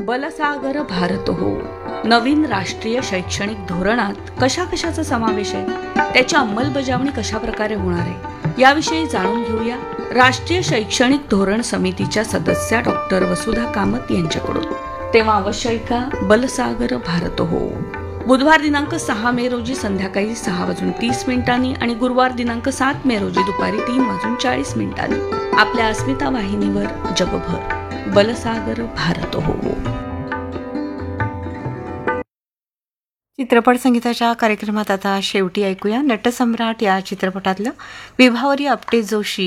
बलसागर भारत हो. नवीन राष्ट्रीय शैक्षणिक धोरणात कशा कशाचा समावेश आहे, त्याची अंमलबजावणी कशा प्रकारे होणार आहे, याविषयी जाणून घेऊया राष्ट्रीय शैक्षणिक धोरण समितीच्या सदस्या डॉक्टर वसुधा कामत यांच्याकडून. तेव्हा अवश्य ऐका बलसागर भारत हो. बुधवार दिनांक 6 मे रोजी संध्याकाळी 6:30 आणि गुरुवार दिनांक 7 मे रोजी दुपारी 3:40 आपल्या अस्मिता वाहिनीवर जगभर बलसागर भारत हो. चित्रपट संगीताच्या कार्यक्रमात आता शेवटी ऐकूया नटसम्राट या चित्रपटातलं विभावरी आपटे जोशी